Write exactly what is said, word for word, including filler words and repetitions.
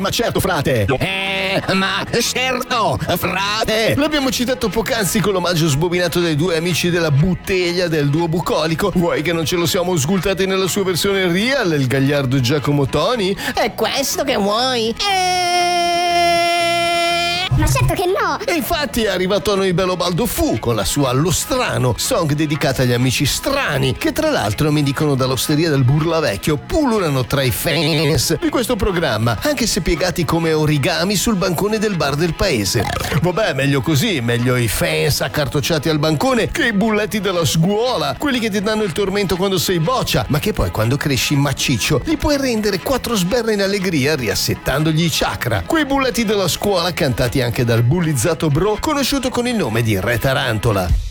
ma certo, frate. Eh, ma certo, frate. L'abbiamo citato poc'anzi con l'omaggio sbobinato dai due amici della Butteglia del duo bucolico. Vuoi che non ce lo siamo sgultati nella sua versione real, il gagliardo Giacomo Toni? È questo che vuoi? Ma certo che no! E infatti è arrivato a noi Bello Baldo Fu con la sua Allo Strano, song dedicata agli amici strani, che tra l'altro mi dicono dall'osteria del Burla Vecchio pullulano tra i fans di questo programma, anche se piegati come origami sul bancone del bar del paese. Vabbè, meglio così, meglio i fans accartocciati al bancone che i bulletti della scuola, quelli che ti danno il tormento quando sei boccia, ma che poi quando cresci macciccio li puoi rendere quattro sberle in allegria riassettandogli i chakra. Quei bulletti della scuola cantati anche dal bullizzato bro conosciuto con il nome di Re Tarantola.